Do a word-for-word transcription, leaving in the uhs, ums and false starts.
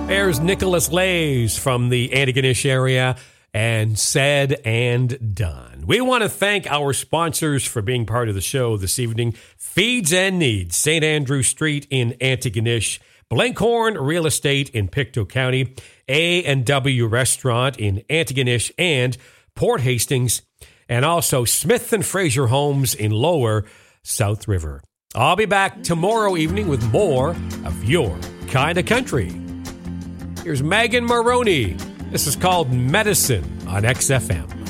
There's Nicholas Lays from the Antigonish area and Said and Done. We want to thank our sponsors for being part of the show this evening. Feeds and Needs, Saint Andrew Street in Antigonish, Blenkhorn Real Estate in Pictou County, A and W Restaurant in Antigonish and Port Hastings, and also Smith and Fraser Homes in Lower South River. I'll be back tomorrow evening with more of Your Kind of Country. Here's Megan Maroney. This is called Medicine on X F M.